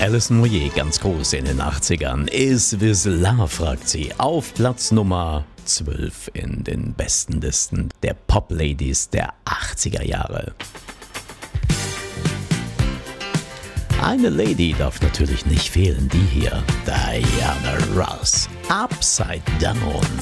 Alison Moyet, ganz groß in den 80ern. Is This Love, fragt sie. Auf Platz Nummer 12 in den besten Listen der Pop-Ladies der 80er Jahre. Eine Lady darf natürlich nicht fehlen, die hier, Diana Ross, Upside Down.